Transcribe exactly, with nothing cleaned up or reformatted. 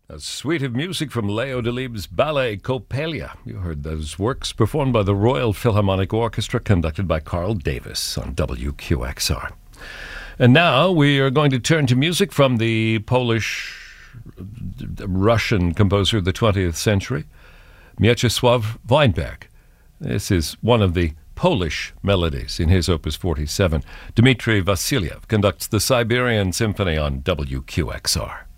A suite of music from Leo Delibes' ballet Coppelia. You heard those works performed by the Royal Philharmonic Orchestra, conducted by Carl Davis on W Q X R. And now we are going to turn to music from the Polish-Russian composer of the twentieth century, Mieczysław Weinberg. This is one of the Polish melodies in his Opus forty-seven. Dmitri Vasilyev conducts the Siberian Symphony on W Q X R.